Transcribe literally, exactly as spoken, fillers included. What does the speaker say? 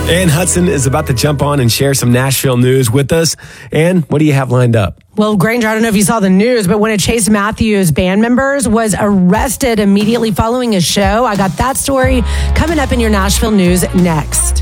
Ann Hudson is about to jump on and share some Nashville news with us. Ann, what do you have lined up? Well, Granger, I don't know if you saw the news, but one of Chase Matthews' band members was arrested immediately following a show. I got that story coming up in your Nashville news next.